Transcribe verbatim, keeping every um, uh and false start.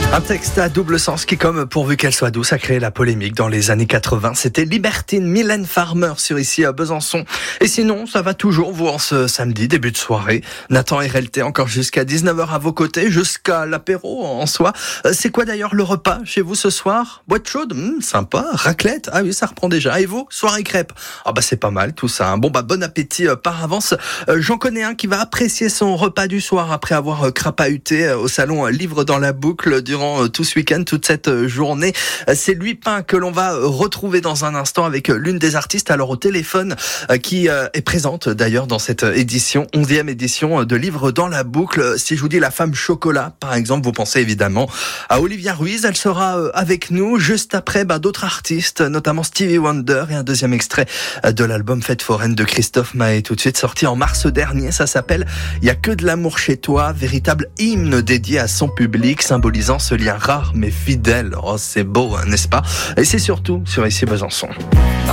Un texte à double sens qui, comme pourvu qu'elle soit douce, a créé la polémique dans les années quatre-vingts. C'était Libertine, Mylène Farmer sur Ici à Besançon. Et sinon, ça va toujours, vous, en ce samedi, début de soirée. Nathan R L T encore jusqu'à dix-neuf heures à vos côtés, jusqu'à l'apéro en soi. C'est quoi d'ailleurs le repas chez vous ce soir? Boîte chaude, mmh, sympa. Raclette, ah oui, ça reprend déjà. Et vous, soirée crêpe? Ah bah c'est pas mal tout ça. Hein. Bon bah bon appétit euh, par avance. Euh, j'en connais un qui va apprécier son repas du soir après avoir euh, crapahuté euh, au salon euh, Livre dans la boucle durant tout ce week-end, toute cette journée. C'est Louis Pin que l'on va retrouver dans un instant avec l'une des artistes alors au téléphone qui est présente d'ailleurs dans cette édition, onzième édition de Livre dans la boucle. Si je vous dis la femme chocolat, par exemple, vous pensez évidemment à Olivia Ruiz. Elle sera avec nous juste après bah, d'autres artistes, notamment Stevie Wonder et un deuxième extrait de l'album Fête foraine de Christophe Maé, tout de suite sorti en mars dernier. Ça s'appelle « Il y a que de l'amour chez toi », véritable hymne dédié à son public, symbolisant ce lien rare mais fidèle. Oh, c'est beau, hein, n'est-ce pas? Et c'est surtout sur Ici Besançon.